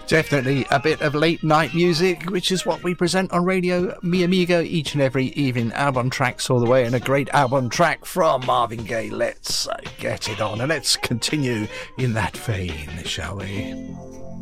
Definitely a bit of late night music, which is what we present on Radio Mi Amigo each and every evening. Album tracks all the way, and a great album track from Marvin Gaye. Let's get it on, and let's continue in that vein, shall we?